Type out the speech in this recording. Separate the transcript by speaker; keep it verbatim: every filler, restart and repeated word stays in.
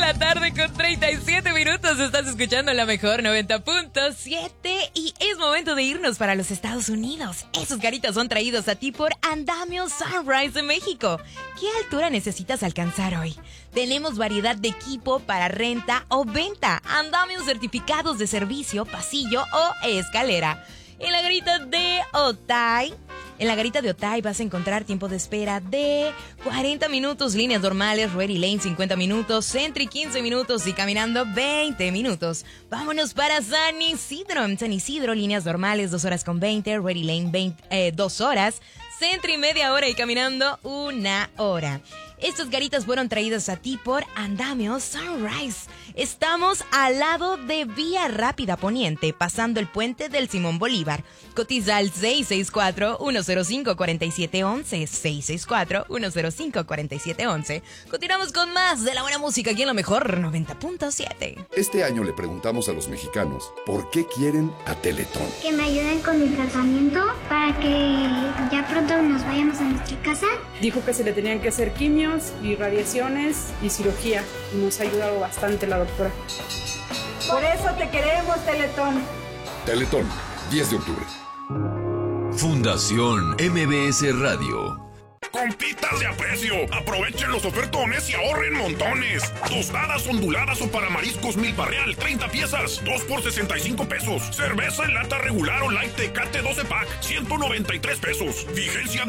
Speaker 1: la tarde con treinta y siete minutos. Estás escuchando la mejor noventa punto siete y es momento de irnos para los Estados Unidos. Esos garitas son traídos a ti por Andamio Sunrise de México. ¿Qué altura necesitas alcanzar hoy? Tenemos variedad de equipo para renta o venta. Andamio certificados de servicio, pasillo o escalera. En la garita de Otay, en la garita de Otay vas a encontrar tiempo de espera de cuarenta minutos, líneas normales, Ready Lane cincuenta minutos, Sentry quince minutos y caminando veinte minutos. Vámonos para San Isidro. En San Isidro, líneas normales dos horas con veinte, Ready Lane veinte, eh, dos horas, Sentry media hora y caminando una hora. Estos garitas fueron traídos a ti por Andamio Sunrise. Estamos al lado de Vía Rápida Poniente, pasando el puente del Simón Bolívar. Cotiza al seis seis cuatro, uno cero cinco, cuatro siete uno uno, seis seis cuatro, uno cero cinco, cuatro siete uno uno. Continuamos con más de la buena música aquí en la mejor noventa punto siete.
Speaker 2: Este año le preguntamos a los mexicanos por qué quieren a Teletón.
Speaker 3: Que me ayuden con el tratamiento para que ya pronto nos vayamos a nuestra casa.
Speaker 4: Dijo que se le tenían que hacer quimios y radiaciones y cirugía. Nos ha ayudado bastante la doctora.
Speaker 5: Por eso te queremos, Teletón.
Speaker 2: Teletón, diez de octubre.
Speaker 6: Fundación M B S Radio.
Speaker 7: Compitas de aprecio. Aprovechen los ofertones y ahorren montones. Tostadas onduladas o para mariscos Milpa Real, treinta piezas, dos por sesenta y cinco pesos. Cerveza en lata regular o light Tecate doce pack, ciento noventa y tres pesos. Vigencia